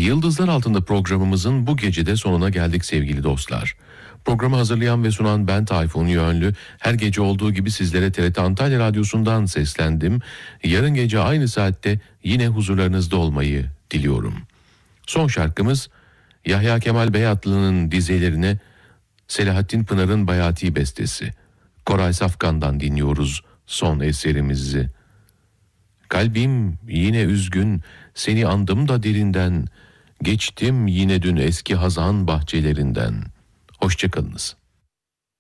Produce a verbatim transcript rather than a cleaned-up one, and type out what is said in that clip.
Yıldızlar Altında programımızın bu gecede sonuna geldik sevgili dostlar. Programı hazırlayan ve sunan ben Tayfun Yönlü. Her gece olduğu gibi sizlere T R T Antalya Radyosu'ndan seslendim. Yarın gece aynı saatte yine huzurlarınızda olmayı diliyorum. Son şarkımız Yahya Kemal Beyatlı'nın dizelerine Selahattin Pınar'ın Bayati bestesi. Koray Safkan'dan dinliyoruz son eserimizi. Kalbim yine üzgün, seni andım da derinden, geçtim yine dün eski hazan bahçelerinden. Hoşça kalınız.